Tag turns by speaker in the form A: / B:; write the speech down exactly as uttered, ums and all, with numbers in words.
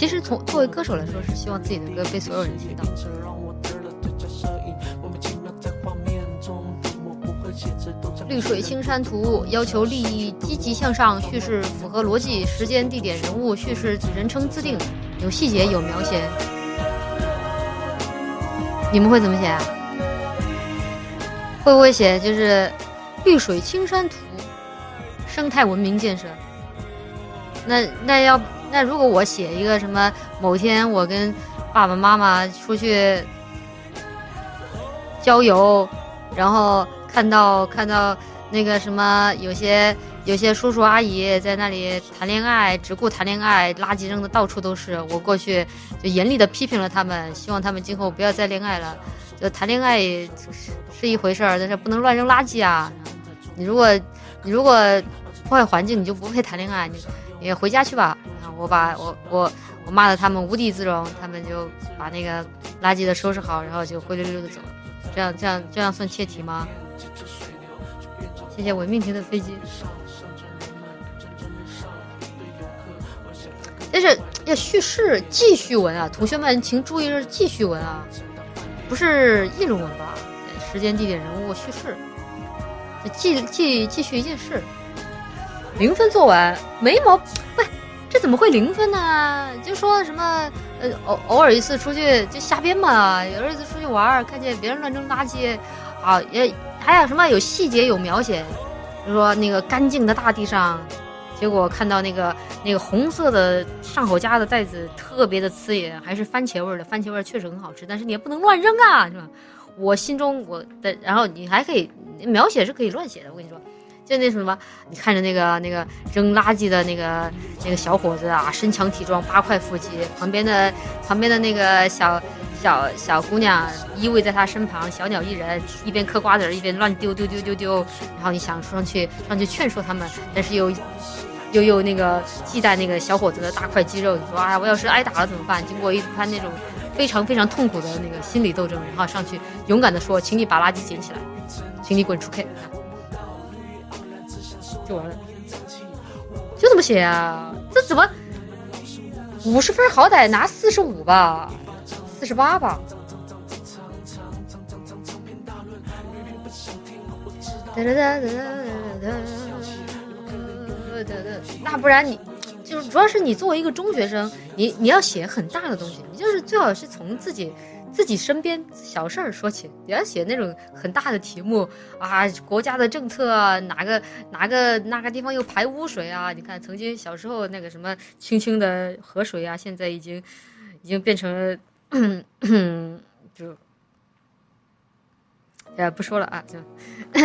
A: 其实从作为歌手来说，是希望自己的歌被所有人听到。绿水青山图要求立意积极向上，叙事符合逻辑，时间地点人物叙事人称自定，有细节有描写。你们会怎么写啊？会不会写就是绿水青山图生态文明建设？那那要那如果我写一个什么某天我跟爸爸妈妈出去郊游，然后看到看到那个什么有些有些叔叔阿姨在那里谈恋爱，只顾谈恋爱，垃圾扔的到处都是，我过去就严厉的批评了他们，希望他们今后不要再恋爱了。就谈恋爱是一回事儿，但是不能乱扔垃圾啊！你如果你如果破坏环境，你就不配谈恋爱。你你回家去吧。我把我我我骂了他们无地自容，他们就把那个垃圾的收拾好，然后就灰溜溜的走了。这样这样这样算切题吗？谢谢文明停的飞机。但是要叙事记叙文啊，同学们请注意是记叙文啊，不是议论文吧？时间地点人物叙事，记记记叙一件事。零分做完没毛，喂，这怎么会零分呢？就说什么呃偶偶尔一次出去就瞎编嘛，有一次出去玩看见别人乱扔垃圾啊，也还有什么有细节有描写，比如说那个干净的大地上，结果看到那个那个红色的上口夹的袋子特别的刺眼，还是番茄味的，番茄味确实很好吃，但是你也不能乱扔啊，是吧？我心中我的，然后你还可以描写是可以乱写的，我跟你说。就那什么，你看着那个那个扔垃圾的那个那个小伙子啊，身强体壮，八块腹肌，旁边的旁边的那个小小小姑娘依偎在他身旁，小鸟依人，一边嗑瓜子一边乱丢丢丢丢丢，然后你想上去上去劝说他们，但是又又又那个忌惮那个小伙子的大块肌肉，你说啊，我要是挨打了怎么办？经过一番那种非常非常痛苦的那个心理斗争，然后上去勇敢的说，请你把垃圾捡起来，请你滚出 K。就完了，就这么写啊？这怎么五十分好歹拿四十五吧，四十八吧？哒哒哒哒哒哒哒，那不然你就是主要是你作为一个中学生，你你要写很大的东西，你就是最好是从自己。自己身边小事儿说起，你要写那种很大的题目啊，国家的政策啊，哪个哪个哪个地方又排污水啊？你看曾经小时候那个什么清清的河水啊，现在已经已经变成了就，呃不说了啊，就。